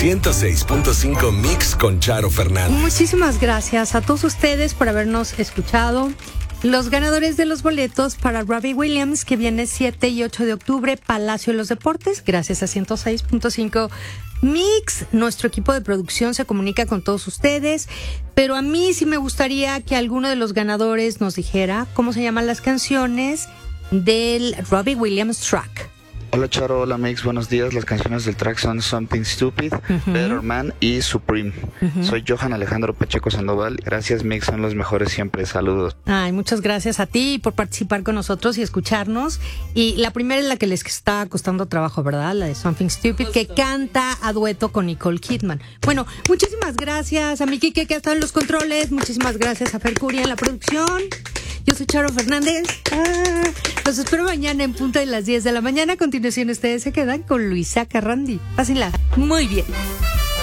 106.5 Mix con Charo Fernández. Muchísimas gracias a todos ustedes por habernos escuchado. Los ganadores de los boletos para Robbie Williams, que viene 7 y 8 de octubre, Palacio de los Deportes, gracias a 106.5 Mix. Nuestro equipo de producción se comunica con todos ustedes, pero a mí sí me gustaría que alguno de los ganadores nos dijera cómo se llaman las canciones del Robbie Williams track. Hola Charo, hola Mix, buenos días. Las canciones del track son Something Stupid, Better Man y Supreme. Soy Johan Alejandro Pacheco Sandoval. Gracias Mix, son los mejores siempre. Saludos. Ay, muchas gracias a ti por participar con nosotros y escucharnos. Y la primera es la que les está costando trabajo, ¿verdad? La de Something Stupid, que canta a dueto con Nicole Kidman. Bueno, muchísimas gracias a mi Kike, que ha estado en los controles. Muchísimas gracias a Fercuria en la producción. Yo soy Charo Fernández. Los espero mañana en punto de las 10 de la mañana. A continuación, ustedes se quedan con Luisa Carrandi. Pásenla muy bien.